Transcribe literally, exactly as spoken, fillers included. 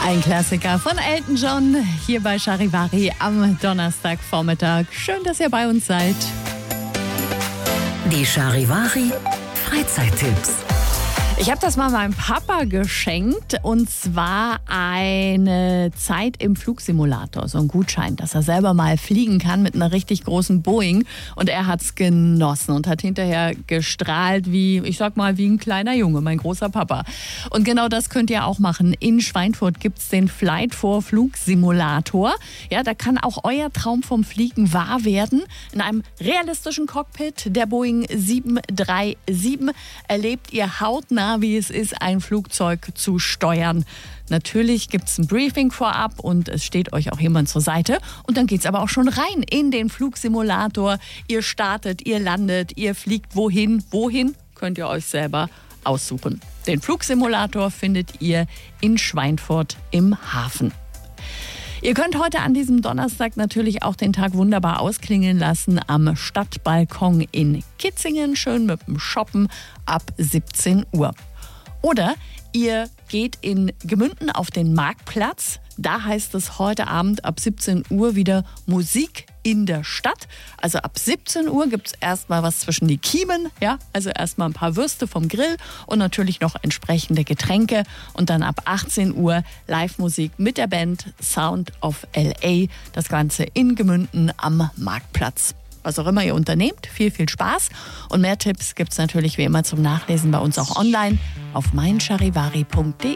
Ein Klassiker von Elton John hier bei Charivari am Donnerstagvormittag. Schön, dass ihr bei uns seid. Die Charivari Freizeittipps. Ich habe das mal meinem Papa geschenkt, und zwar eine Zeit im Flugsimulator, so ein Gutschein, dass er selber mal fliegen kann mit einer richtig großen Boeing, und er hat's genossen und hat hinterher gestrahlt wie, ich sag mal, wie ein kleiner Junge, mein großer Papa. Und genau das könnt ihr auch machen. In Schweinfurt gibt's den Flight for Flugsimulator. Ja, da kann auch euer Traum vom Fliegen wahr werden. In einem realistischen Cockpit der Boeing sieben drei sieben erlebt ihr hautnah, wie es ist, ein Flugzeug zu steuern. Natürlich gibt es ein Briefing vorab und es steht euch auch jemand zur Seite. Und dann geht es aber auch schon rein in den Flugsimulator. Ihr startet, ihr landet, ihr fliegt wohin. Wohin könnt ihr euch selber aussuchen. Den Flugsimulator findet ihr in Schweinfurt im Hafen. Ihr könnt heute an diesem Donnerstag natürlich auch den Tag wunderbar ausklingen lassen am Stadtbalkon in Kitzingen, schön mit dem Shoppen ab siebzehn Uhr. Oder ihr geht in Gemünden auf den Marktplatz. Da heißt es heute Abend ab siebzehn Uhr wieder Musik in der Stadt. Also ab siebzehn Uhr gibt es erstmal was zwischen die Kiemen, ja, also erstmal ein paar Würste vom Grill und natürlich noch entsprechende Getränke. Und dann ab achtzehn Uhr Live-Musik mit der Band Sound of L A. Das Ganze in Gemünden am Marktplatz. Was auch immer ihr unternehmt, viel, viel Spaß. Und mehr Tipps gibt es natürlich wie immer zum Nachlesen bei uns auch online auf mein charivari punkt de.